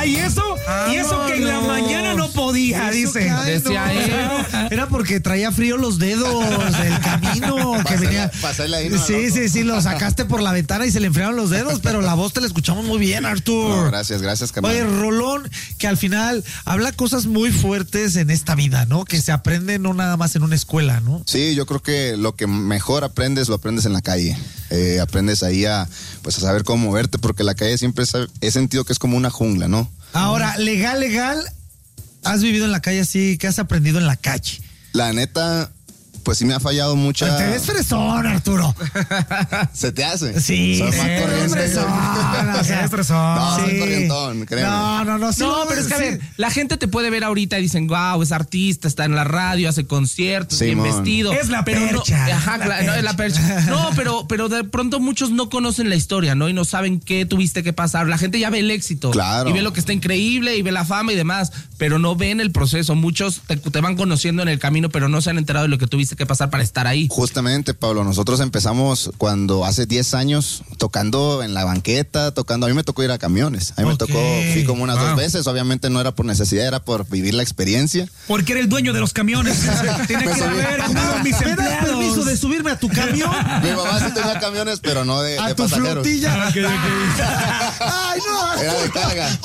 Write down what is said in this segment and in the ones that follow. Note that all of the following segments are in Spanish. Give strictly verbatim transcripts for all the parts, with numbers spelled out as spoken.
Ah, y eso, ah, y eso no, que en no. la mañana no podía, dice. Ay, Decía no, él. Era, era porque traía frío los dedos del camino que Pásale, venía. pásale ahí, no, sí, loco. sí, sí, lo sacaste por la ventana y se le enfriaron los dedos, pero la voz te la escuchamos muy bien, Artur. No, gracias, gracias, carnal. Oye, Rolón, que al final habla cosas muy fuertes en esta vida, ¿no? Que se aprende no nada más en una escuela, ¿no? Sí, yo creo que lo que mejor aprendes, lo aprendes en la calle. Eh, aprendes ahí a, pues, a saber cómo moverte, porque la calle siempre es, he sentido que es como una jungla, ¿no? Ahora, legal, legal, has vivido en la calle así, ¿qué has aprendido en la calle? La neta, pues sí me ha fallado mucha... Te ves fresón, Arturo. ¿Se te hace? Sí, Soy sí, más es corriente. fresón. O sea, Es fresón. No, soy sí. corrientón, créeme. No, no, no. Sí, No, lo- pero es que a sí. ver, la gente te puede ver ahorita y dicen, wow, es artista, está en la radio, hace conciertos, Sí, bien mon. vestido. Es la pero no- percha, ajá, la claro, no, es la percha. No, pero, pero de pronto muchos no conocen la historia, ¿no? Y no saben qué tuviste que pasar. La gente ya ve el éxito. Claro. Y ve lo que está increíble y ve la fama y demás, pero no ven el proceso. Muchos te, te van conociendo en el camino, pero no se han enterado de lo que tuviste que pasar para estar ahí. Justamente, Pablo, nosotros empezamos cuando hace diez años tocando en la banqueta, tocando, a mí me tocó ir a camiones, a mí me Ok. tocó, fui como unas Wow. dos veces, obviamente no era por necesidad, era por vivir la experiencia. Porque era el dueño de los camiones. Tiene que ir a ver cómo iban mis ¿Me das permiso de empleados. subirme a tu camión? Mi mamá sí tenía camiones, pero no de, A de tu pasajeros. flotilla. Ay, no, Era de carga.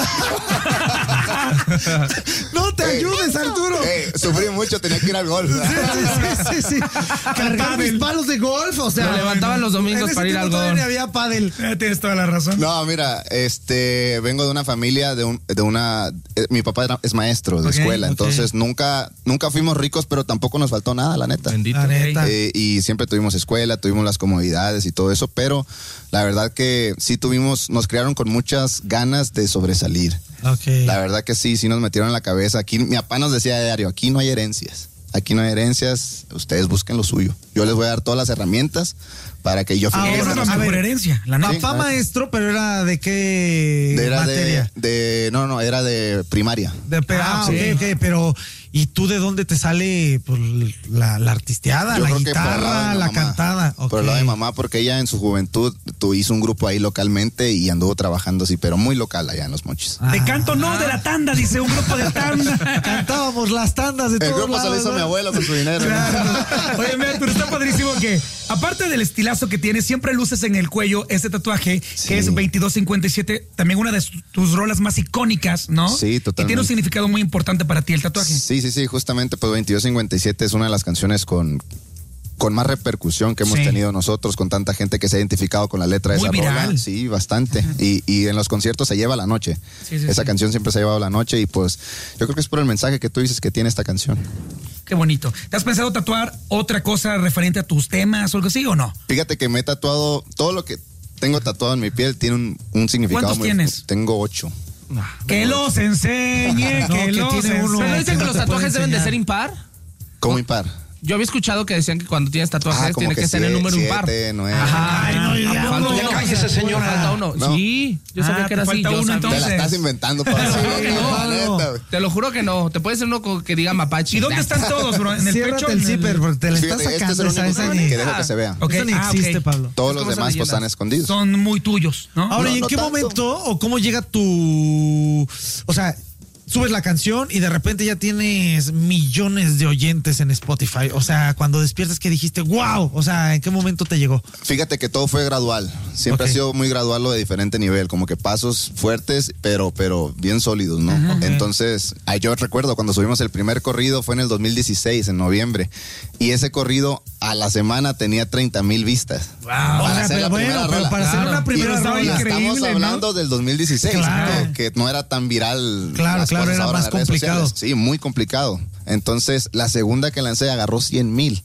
no te ayudes, Arturo. Ey, sufrí mucho, tenía que ir al golf. Sí, sí, sí, sí. Cargar mis palos de golf, o sea. Lo levantaban los domingos en ese para ir tiempo al todavía golf. ni había pádel. Eh, Tienes toda la razón. No, mira, este, vengo de una familia, de, un, de una, eh, mi papá era- es maestro de Ok, escuela, ok. entonces nunca, nunca fuimos ricos, pero tampoco nos faltó nada, la neta. Bendito. La rey. neta. Eh, y siempre tuvimos escuela, tuvimos las comodidades y todo eso, pero la verdad que sí tuvimos, nos criaron con muchas ganas de sobresalir. Ok. La verdad que sí, sí nos metieron en la cabeza. Aquí mi papá nos decía a diario, aquí no hay herencias. Aquí no hay herencias, ustedes busquen lo suyo. Yo les voy a dar todas las herramientas para que yo Ah, fluya. Esa es la a mejor ver. herencia, la neta. Papá maestro, pero era de qué Era de, materia. de, no, no, era de primaria. De, pe- ah, Ah, ok, sí. ok, pero ¿y tú de dónde te sale pues, la, la artisteada, Yo la creo que por el lado guitarra, de mi la mamá. cantada? Por el lado de mi mamá, porque ella en su juventud tu, hizo un grupo ahí localmente y anduvo trabajando así, pero muy local allá en Los Mochis. Ah. De canto no, de la tanda, dice un grupo de tanda. Cantábamos las tandas de El todos grupo se lo lados, hizo ¿no? mi abuelo con su dinero. Oye, mira, pero está padrísimo que, aparte del estilazo que tienes, siempre luces en el cuello este tatuaje, Sí. que es veintidós cincuenta y siete, también una de tus rolas más icónicas, ¿no? Sí, totalmente. Y tiene un significado muy importante para ti el tatuaje. Sí, sí, sí, justamente pues veintidós cincuenta y siete es una de las canciones con, con más repercusión que hemos Sí. tenido nosotros, con tanta gente que se ha identificado con la letra de Muy esa viral. rola. Sí, bastante. Y, y en los conciertos se lleva la noche. Sí, sí, Esa sí. canción siempre se ha llevado la noche y pues yo creo que es por el mensaje que tú dices que tiene esta canción. Qué bonito. ¿Te has pensado tatuar otra cosa referente a tus temas o algo así o no? Fíjate que me he tatuado, todo lo que tengo tatuado en mi piel tiene un, un significado ¿Cuántos muy... tienes? Tengo ocho. Que los enseñe, No, que, que los tiene uno. ¿Pero no enseñe. dicen que no los te puede tatuajes deben de enseñar. ser impar? ¿Cómo impar? Yo había escuchado que decían que cuando tienes tatuajes Ah, como tiene que, que ser el siete, número impar. siete, nueve. Ajá. Ay, no, ya, falta no, uno. ya cállese, señor. Falta uno. No. Sí, yo sabía Ah, que era te así. falta Yo uno, sabía. Te la entonces. estás inventando para Te lo juro que no. la neta, güey. Te lo juro que no. Te puede ser uno con- que diga mapache. ¿Y dónde están todos, bro? ¿En el Ciérrate pecho? el ¿En zipper, porque te la estás Fíjate, este es sacando el esa, único esa que ni, dejo que se vea. Ok, eso ni ah, existe, ok. Pablo. Todos Es los como esas demás pues leyendas. están escondidos. Son muy tuyos, ¿no? Ahora, No, ¿y en no qué tanto. momento o cómo llega tu... O sea, subes la canción y de repente ya tienes millones de oyentes en Spotify. O sea, cuando despiertas que dijiste, wow, o sea, ¿en qué momento te llegó? Fíjate que todo fue gradual. Siempre Ok. ha sido muy gradual lo de diferente nivel, como que pasos fuertes, pero, pero bien sólidos, ¿no? Entonces, ay, yo recuerdo cuando subimos el primer corrido fue en el dos mil dieciséis, en noviembre, y ese corrido a la semana tenía treinta mil vistas. O Para sea, hacer pero la bueno, primera pero rola. para hacer Claro. una Y primera estaba rola. increíble. estamos ¿no? hablando del dos mil dieciséis, Claro. que, que no era tan viral. Claro, las claro, cosas era ahora en más las redes complicado. sociales. Sí, muy complicado. Entonces, la segunda que lancé agarró cien mil.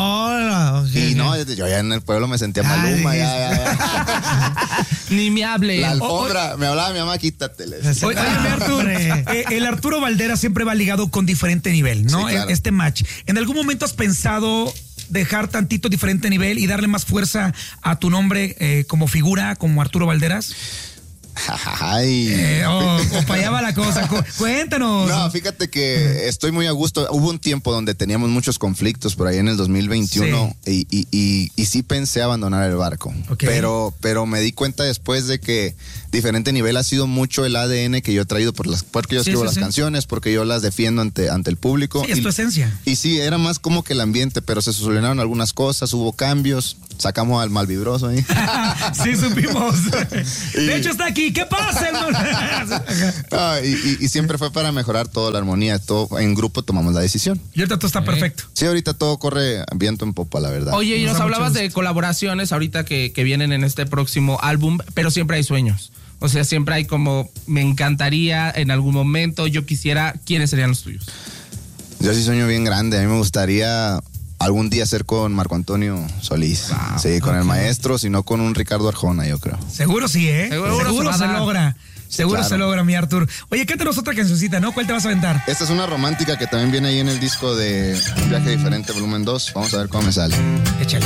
Hola, ok, Y ok. no, yo ya en el pueblo me sentía Ay, Maluma, dijiste. ya, ya, ya. Ni me hable. La O- alfombra, me hablaba mi mamá, quítatele. Ese- Oye, óyeme, Arturo, Hombre. eh, el Arturo Valdera siempre va ligado con diferente nivel, ¿no? Sí, claro. Este match. ¿En algún momento has pensado dejar tantito diferente nivel y darle más fuerza a tu nombre eh, como figura, como Arturo Valderas? Ay. Eh, o, o para allá va la cosa. Cu- Cuéntanos. No, fíjate que estoy muy a gusto. Hubo un tiempo donde teníamos muchos conflictos por ahí en el dos mil veintiuno Sí. y, y, y, y sí pensé abandonar el barco. Ok. Pero, pero me di cuenta después de que diferente nivel ha sido mucho el A D N que yo he traído por las, porque yo Sí, escribo sí, las sí. canciones, porque yo las defiendo ante, ante el público. Sí, es y, tu esencia. y sí, era más como que el ambiente, pero se solucionaron algunas cosas, hubo cambios, sacamos al malvibroso ahí. Sí, supimos. De hecho, está aquí. ¿Qué pasa, hermano? Ah, y, y- y siempre fue para mejorar toda la armonía, todo en grupo tomamos la decisión. Y ahorita todo está perfecto. Sí, ahorita todo corre viento en popa, la verdad. Oye, y Nos nos da hablabas mucho de colaboraciones ahorita que, que vienen en este próximo álbum, pero siempre hay sueños. O sea, siempre hay como, me encantaría en algún momento, yo quisiera, ¿quiénes serían los tuyos? Yo sí sueño bien grande. A mí me gustaría algún día ser con Marco Antonio Solís. Wow, sí, con ok. el maestro, sino con un Ricardo Arjona, yo creo. Seguro sí, ¿eh? Seguro Seguro, se se, va a dar. logra. Seguro claro. se logra, mi Artur. Oye, cántanos otra cancioncita, ¿no? ¿Cuál te vas a aventar? Esta es una romántica que también viene ahí en el disco de Un Viaje Diferente, volumen dos. Vamos a ver cómo me sale. Échale.